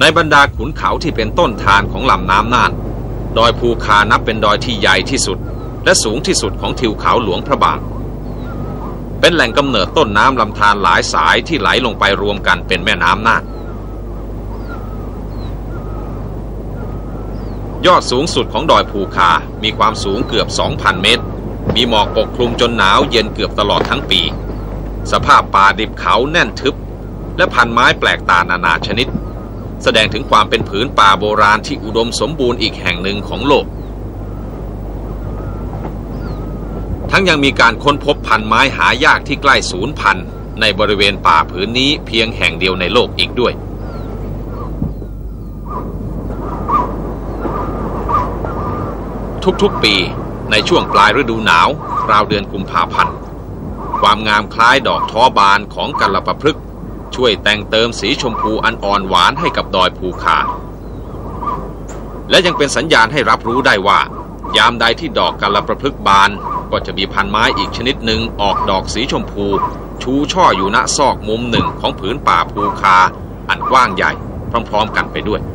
ในบรรดาขุนเขาที่เป็นต้นทานของลำน้ำน่านดอยภูคานับเป็นดอยที่ใหญ่ที่สุดและสูงที่สุดของทิวเขาหลวงพระบางเป็นแหล่งกำเนิดต้นน้ำลำธารหลายสายที่ไหลลงไปรวมกันเป็นแม่น้ำน่านยอดสูงสุดของดอยภูคามีความสูงเกือบ 2,000 เมตรมีหมอกปกคลุมจนหนาวเย็นเกือบตลอดทั้งปีสภาพป่าดิบเขาแน่นทึบและพันไม้แปลกตานานาชนิดแสดงถึงความเป็นผืนป่าโบราณที่อุดมสมบูรณ์อีกแห่งหนึ่งของโลกทั้งยังมีการค้นพบพันไม้หายากที่ใกล้สูญพันธุ์ในบริเวณป่าผืนนี้เพียงแห่งเดียวในโลกอีกด้วยทุกๆปีในช่วงปลายฤดูหนาวราวเดือนกุมภาพันธ์ความงามคล้ายดอกท้อบานของกัลปพฤกษ์ช่วยแต่งเติมสีชมพูอันอ่อนหวานให้กับดอยภูคาและยังเป็นสัญญาณให้รับรู้ได้ว่ายามใดที่ดอกกัลปพฤกษ์บานก็จะมีพันไม้อีกชนิดหนึ่งออกดอกสีชมพูชูช่ออยู่ณซอกมุมหนึ่งของผืนป่าภูคาอันกว้างใหญ่พร้อมๆกันไปด้วย